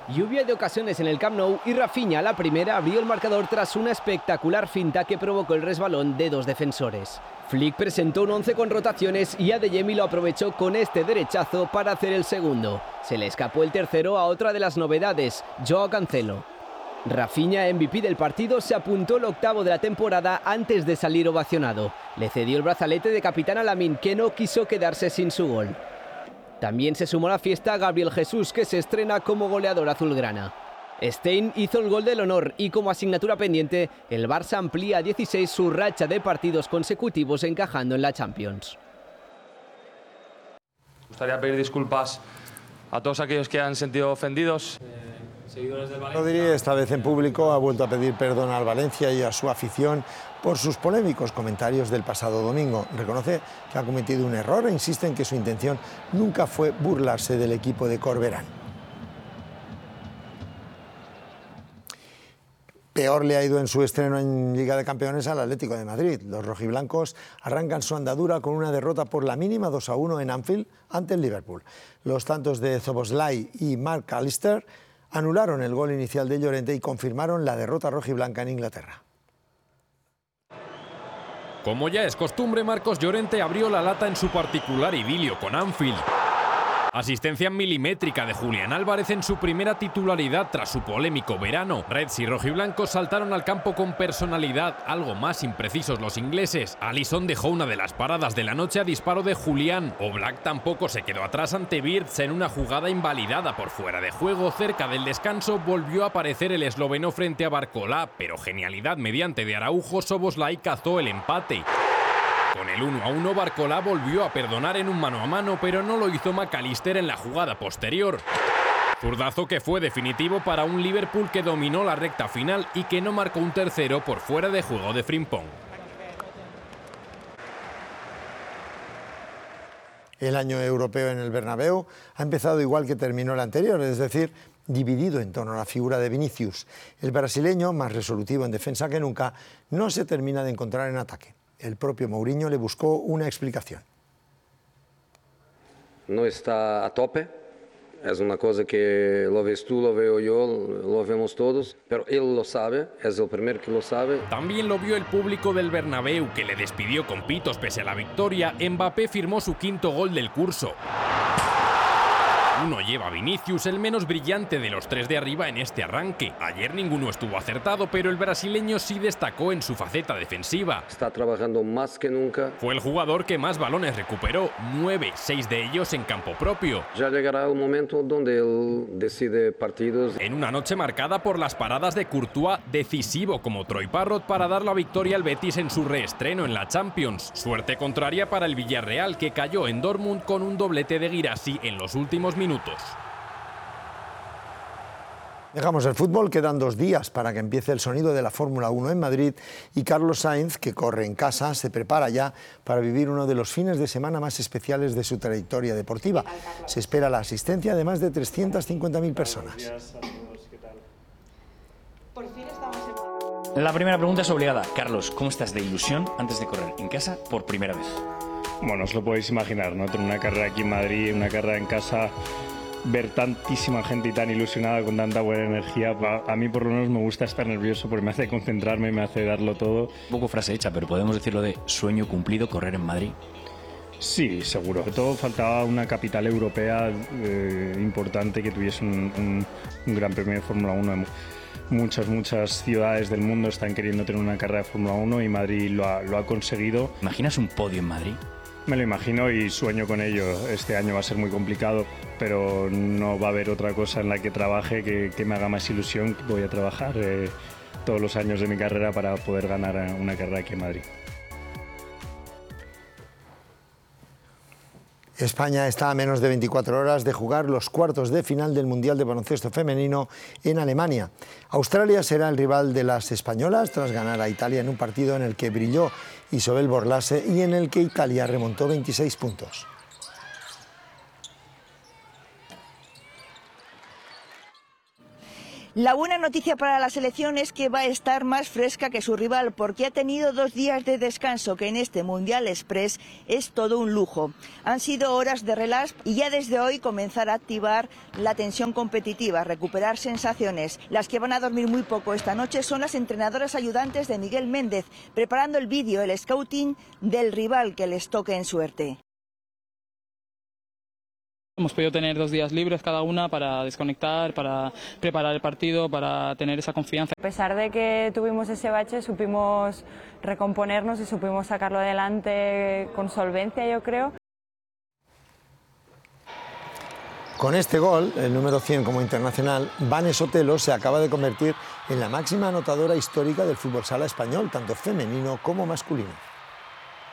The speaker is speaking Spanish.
Lluvia de ocasiones en el Camp Nou y Rafinha, la primera, abrió el marcador tras una espectacular finta que provocó el resbalón de dos defensores. Flick presentó un 11 con rotaciones y Adeyemi lo aprovechó con este derechazo para hacer el segundo. Se le escapó el tercero a otra de las novedades, Joao Cancelo. Rafinha, MVP del partido, se apuntó el octavo de la temporada antes de salir ovacionado. Le cedió el brazalete de capitán a Lamine, que no quiso quedarse sin su gol. También se sumó a la fiesta Gabriel Jesús, que se estrena como goleador azulgrana. Stein hizo el gol del honor y como asignatura pendiente, el Barça amplía a 16 su racha de partidos consecutivos encajando en la Champions. Me gustaría pedir disculpas a todos aquellos que han sentido ofendidos. Seguidores del Valencia. Rodri, esta vez en público, ha vuelto a pedir perdón al Valencia y a su afición por sus polémicos comentarios del pasado domingo. Reconoce que ha cometido un error e insiste en que su intención nunca fue burlarse del equipo de Corberán. Peor le ha ido en su estreno en Liga de Campeones al Atlético de Madrid. Los rojiblancos arrancan su andadura con una derrota por la mínima 2-1 en Anfield ante el Liverpool. Los tantos de Szoboszlai y Mark Allister anularon el gol inicial de Llorente y confirmaron la derrota rojiblanca en Inglaterra. Como ya es costumbre, Marcos Llorente abrió la lata en su particular idilio con Anfield. Asistencia milimétrica de Julián Álvarez en su primera titularidad tras su polémico verano. Reds y rojiblancos saltaron al campo con personalidad, algo más imprecisos los ingleses. Alisson dejó una de las paradas de la noche a disparo de Julián. Oblak tampoco se quedó atrás ante Wirtz en una jugada invalidada por fuera de juego. Cerca del descanso volvió a aparecer el esloveno frente a Barcolá, pero genialidad mediante de Araujo, Szoboszlai cazó el empate. Con el 1-1, Barcolá volvió a perdonar en un mano a mano, pero no lo hizo McAllister en la jugada posterior. Zurdazo que fue definitivo para un Liverpool que dominó la recta final y que no marcó un tercero por fuera de juego de Frimpong. El año europeo en el Bernabéu ha empezado igual que terminó el anterior, es decir, dividido en torno a la figura de Vinicius. El brasileño, más resolutivo en defensa que nunca, no se termina de encontrar en ataque. El propio Mourinho le buscó una explicación. No está a tope, es una cosa que lo ves tú, lo veo yo, lo vemos todos, pero él lo sabe, es el primero que lo sabe. También lo vio el público del Bernabéu, que le despidió con pitos pese a la victoria. Mbappé firmó su quinto gol del curso. Uno lleva a Vinicius, el menos brillante de los tres de arriba en este arranque. Ayer ninguno estuvo acertado, pero el brasileño sí destacó en su faceta defensiva. Está trabajando más que nunca. Fue el jugador que más balones recuperó, 9, 6 de ellos en campo propio. Ya llegará un momento donde él decide partidos. En una noche marcada por las paradas de Courtois, decisivo como Troy Parrott para dar la victoria al Betis en su reestreno en la Champions. Suerte contraria para el Villarreal, que cayó en Dortmund con un doblete de Guirassy en los últimos minutos. Dejamos el fútbol, quedan 2 días para que empiece el sonido de la Fórmula 1 en Madrid y Carlos Sainz, que corre en casa, se prepara ya para vivir uno de los fines de semana más especiales de su trayectoria deportiva. Se espera la asistencia de más de 350.000 personas. La primera pregunta es obligada. Carlos, ¿cómo estás de ilusión antes de correr en casa por primera vez? Bueno, os lo podéis imaginar, ¿no? Tener una carrera aquí en Madrid, una carrera en casa, ver tantísima gente y tan ilusionada con tanta buena energía. A mí por lo menos me gusta estar nervioso porque me hace concentrarme, me hace darlo todo. Un poco frase hecha, pero podemos decirlo de sueño cumplido, correr en Madrid. Sí, seguro. Sobre todo faltaba una capital europea importante que tuviese un gran premio de Fórmula 1. Muchas ciudades del mundo están queriendo tener una carrera de Fórmula 1 y Madrid lo ha conseguido. ¿Imaginas un podio en Madrid? Me lo imagino y sueño con ello. Este año va a ser muy complicado, pero no va a haber otra cosa en la que trabaje que me haga más ilusión. Voy a trabajar todos los años de mi carrera para poder ganar una carrera aquí en Madrid. España está a menos de 24 horas de jugar los cuartos de final del Mundial de Baloncesto Femenino en Alemania. Australia será el rival de las españolas tras ganar a Italia en un partido en el que brilló Isobel Borlase y en el que Italia remontó 26 puntos. La buena noticia para la selección es que va a estar más fresca que su rival porque ha tenido 2 días de descanso, que en este Mundial Express es todo un lujo. Han sido horas de relax y ya desde hoy comenzar a activar la tensión competitiva, recuperar sensaciones. Las que van a dormir muy poco esta noche son las entrenadoras ayudantes de Miguel Méndez, preparando el vídeo, el scouting del rival que les toque en suerte. Hemos podido tener 2 días libres cada una para desconectar, para preparar el partido, para tener esa confianza. A pesar de que tuvimos ese bache, supimos recomponernos y supimos sacarlo adelante con solvencia, yo creo. Con este gol, el número 100 como internacional, Vane Sotelo se acaba de convertir en la máxima anotadora histórica del fútbol sala español, tanto femenino como masculino.